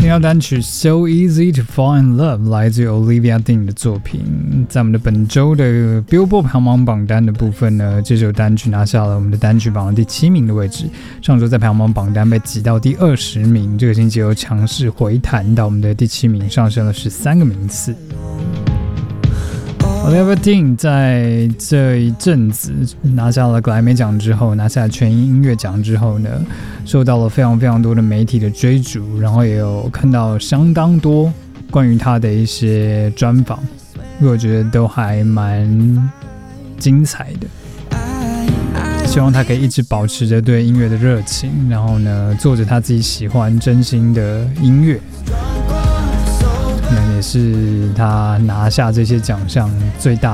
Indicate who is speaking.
Speaker 1: 条单曲 So Easy to Fall in Love 来自于 Olivia Dean 的作品。在我们的本周的 Billboard 排行榜榜单的部分呢，这首单曲拿下了我们的单曲榜的第7名的位置。上周在排行榜榜单被挤到第20名，这个星期又强势回弹到我们的第7名，上升了13个名次。Olivia Dean 在这一阵子拿下了格莱美奖之后，拿下了全英音乐奖之后呢，受到了非常非常多的媒体的追逐，然后也有看到相当多关于他的一些专访，我觉得都还蛮精彩的。希望他可以一直保持着对音乐的热情，然后呢，做着他自己喜欢、真心的音乐。可能也是他拿下这些奖项最大